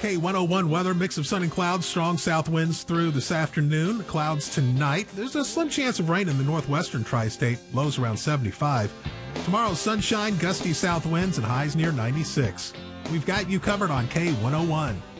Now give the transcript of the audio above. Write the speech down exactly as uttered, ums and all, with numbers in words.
K one oh one weather, mix of sun and clouds, strong south winds through this afternoon. Clouds tonight. There's a slim chance of rain in the northwestern tri-state, lows around seventy-five. Tomorrow, sunshine, gusty south winds, and highs near ninety-six. We've got you covered on K one oh one.